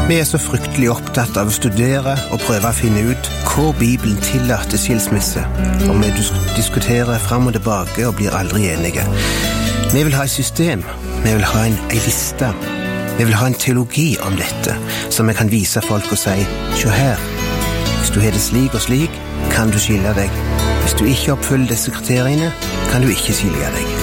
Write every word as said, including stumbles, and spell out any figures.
Vi er så fryktelig opptatt av å studere og prøve å finne ut hvor Bibelen tillater skilsmisse, og vi disk- diskuterer frem og tilbake og blir aldri enige. Vi vil ha et system, vi vil ha en, en liste, vi vil ha en teologi om dette, som vi kan vise folk og si, se her, hvis du har det slik og slik, kan du skille deg. Hvis du ikke oppfyller disse kriteriene, kan du ikke skille deg.